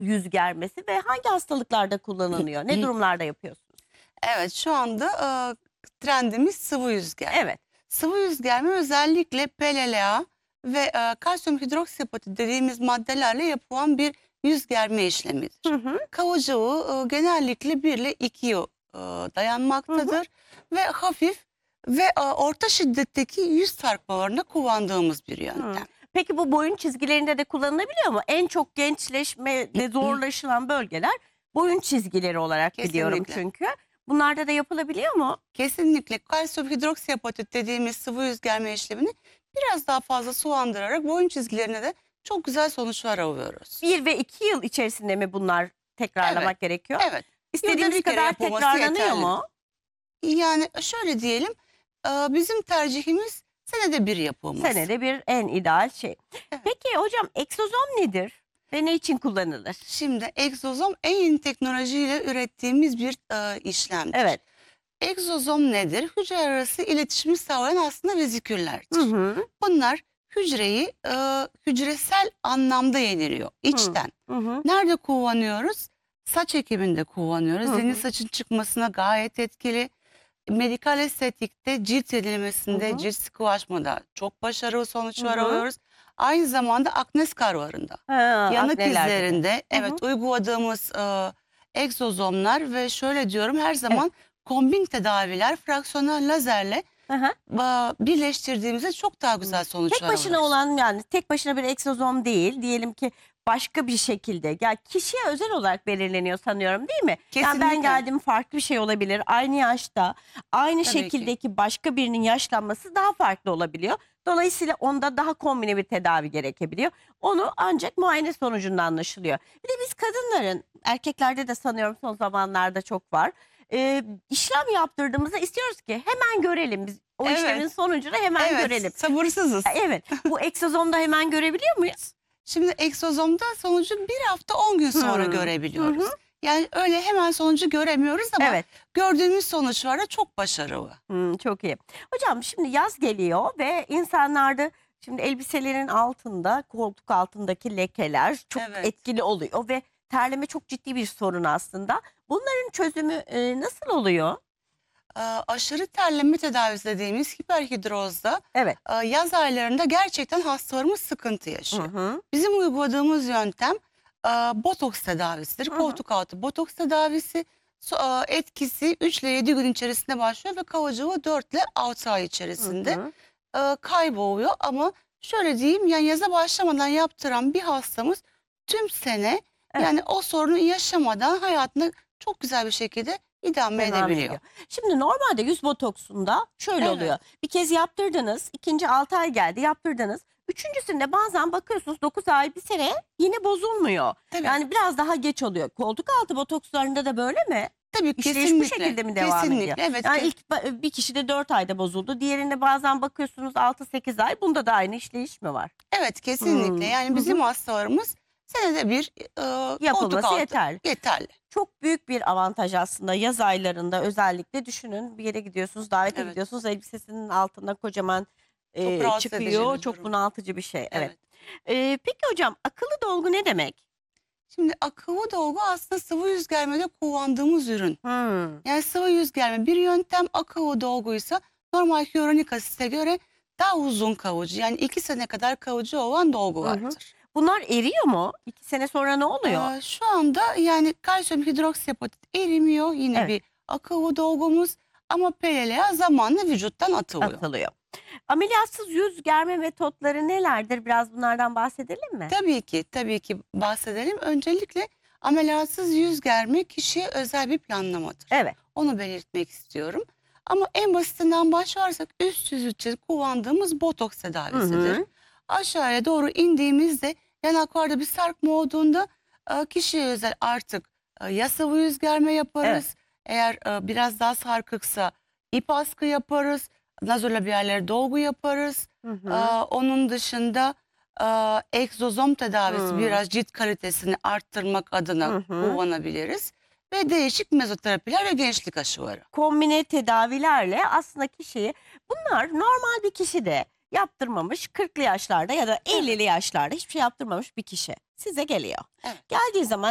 yüz germesi ve hangi hastalıklarda kullanılıyor? Ne durumlarda yapıyorsunuz? Evet, şu anda trendimiz sıvı yüz germe. Evet. Sıvı yüz germe özellikle PLLA ve kalsiyum hidroksiyapati dediğimiz maddelerle yapılan bir yüz germe işlemidir. Hı hı. Kavucuğu genellikle 1 ile 2 yıl dayanmaktadır ve hafif ve orta şiddetteki yüz sarkmalarında kullandığımız bir yöntem. Peki bu boyun çizgilerinde de kullanılabiliyor mu? En çok gençleşmede zorlaşılan bölgeler boyun çizgileri olarak biliyorum Kesinlikle. çünkü. Bunlarda da yapılabiliyor mu? Kesinlikle kalsiyum hidroksiapatit dediğimiz sıvı yüz germe işlemini biraz daha fazla sulandırarak boyun çizgilerine de çok güzel sonuçlar alıyoruz. 1 ve 2 yıl içerisinde mi bunlar tekrarlamak gerekiyor? Evet. İstediğimiz bir kere kadar yapılması tekrarlanıyor yeterli. mu? Yani şöyle diyelim, bizim tercihimiz senede bir yapılması. Senede bir en ideal şey. Evet. Peki hocam egzozom nedir ve ne için kullanılır? Şimdi egzozom en yeni teknolojiyle ürettiğimiz bir işlemdir. Evet. Egzozom nedir? Hücre arası iletişimi sağlayan aslında veziküllerdir. Hı hı. Bunlar hücreyi hücresel anlamda yeniliyor, içten. Hı hı. Nerede kullanıyoruz? Saç ekiminde kullanıyoruz. Hı hı. Yeni saçın çıkmasına gayet etkili. Medikal estetikte cilt yenilemesinde, Hı hı. cilt sıkılaşmada çok başarılı sonuçlar Hı hı. alıyoruz. Aynı zamanda akne skarlarında, Ha, yanık aknelerde de. izlerinde Hı hı. uyguladığımız egzozomlar ve şöyle diyorum her zaman kombin tedaviler fraksiyonel lazerle Hı hı. birleştirdiğimizde çok daha güzel sonuçlar Tek başına alıyoruz. olan yani tek başına bir egzozom değil. Diyelim ki başka bir şekilde. Yani kişiye özel olarak belirleniyor sanıyorum değil mi? Yani ben Kesinlikle. geldim farklı bir şey olabilir. Aynı yaşta aynı Tabii ki. şekildeki başka birinin yaşlanması daha farklı olabiliyor. Dolayısıyla onda daha kombine bir tedavi gerekebiliyor. Onu ancak muayene sonucunda anlaşılıyor. Bir de biz kadınların, erkeklerde de sanıyorum son zamanlarda çok var. İşlem yaptırdığımızda istiyoruz ki hemen görelim. Biz o Evet. işlemin sonucunu hemen görelim. Sabırsızız. Evet. Bu egzozomda hemen görebiliyor muyuz? Şimdi egzozomda sonucu 1 hafta 10 gün sonra görebiliyoruz. Yani öyle hemen sonucu göremiyoruz ama Evet. gördüğümüz sonuçlar da çok başarılı. Çok iyi. Hocam şimdi yaz geliyor ve insanlarda şimdi elbiselerin altında, koltuk altındaki lekeler çok Evet. etkili oluyor ve terleme çok ciddi bir sorun aslında. Bunların çözümü nasıl oluyor? Aşırı terleme tedavisi dediğimiz hiperhidrozda Evet. yaz aylarında gerçekten hastalarımız sıkıntı Hı yaşıyor. hı. Bizim uyguladığımız yöntem botoks tedavisidir. Hı hı. Koltuk altı botoks tedavisi etkisi 3 ile 7 gün içerisinde başlıyor ve kalıcılığı 4 ile 6 ay Hı içerisinde hı. kayboluyor. Ama şöyle diyeyim yani yaza başlamadan yaptıran bir hastamız tüm sene Evet. yani o sorunu yaşamadan hayatını çok güzel bir şekilde idame Devam edebiliyor. ediyor. Şimdi normalde yüz botoksunda şöyle Evet. oluyor. Bir kez yaptırdınız, ikinci 6 ay geldi yaptırdınız. Üçüncüsünde bazen bakıyorsunuz 9 ay bir sene yine bozulmuyor. Tabii. Yani biraz daha geç oluyor. Koltuk altı botokslarında da böyle mi? Tabii İşleyiş bu kesinlikle. şekilde mi devam ediyor? Kesinlikle. Evet. Yani ilk bir kişide 4 ayda bozuldu. Diğerinde bazen bakıyorsunuz 6-8 ay. Bunda da aynı işleyiş mi var? Evet kesinlikle. Yani Hı bizim hı. hastalarımız senede bir koltuk Yapılması altı yeterli. yeterli. Çok büyük bir avantaj aslında yaz aylarında özellikle düşünün bir yere gidiyorsunuz davete Evet. gidiyorsunuz elbisesinin altında kocaman Çok rahatsız edici çıkıyor. bir Çok durum. bunaltıcı bir şey. Evet. Evet. Peki hocam akıllı dolgu ne demek? Şimdi akıllı dolgu aslında sıvı yüz germede kullandığımız ürün. Hmm. Yani sıvı yüz germe bir yöntem, akıllı dolguysa normal hyaluronik asite göre daha uzun kalıcı. Yani 2 sene kadar kalıcı olan Hı hı. dolgulardır. Bunlar eriyor mu? 2 sene sonra ne oluyor? Şu anda yani kalsiyum hidroksiapatit erimiyor. Yine Evet. bir akıllı dolgumuz ama PLA zamanla vücuttan atılıyor. Atılıyor. Ameliyatsız yüz germe metotları nelerdir? Biraz bunlardan bahsedelim mi? Tabii ki bahsedelim. Öncelikle ameliyatsız yüz germe kişiye özel bir planlamadır. Evet. Onu belirtmek istiyorum. Ama en basitinden başlarsak üst yüz için kullandığımız botoks tedavisidir. Hı hı. Aşağıya doğru indiğimizde yanaklarda bir sarkma olduğunda kişiye özel artık ya sıvı yüz germe yaparız. Evet. Eğer biraz daha sarkıksa ip askı yaparız. Nazolabiyeller dolgu yaparız. Hı hı. Onun dışında egzozom tedavisi Hı. biraz cilt kalitesini arttırmak adına Hı hı. kullanabiliriz. Ve değişik mezoterapiler ve gençlik aşıları. Kombine tedavilerle aslında kişiyi bunlar normal bir kişi de yaptırmamış 40'lı yaşlarda ya da 50'li yaşlarda hiçbir şey yaptırmamış bir kişi size geliyor. Evet. Geldiği zaman